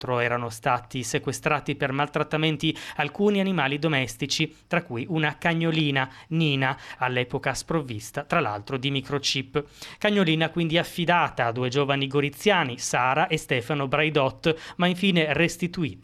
erano stati sequestrati per maltrattamenti alcuni animali domestici, tra cui una cagnolina, Nina, all'epoca sprovvista tra l'altro di microchip. Cagnolina quindi affidata a due giovani goriziani, Sara e Stefano Braidot, ma infine restituita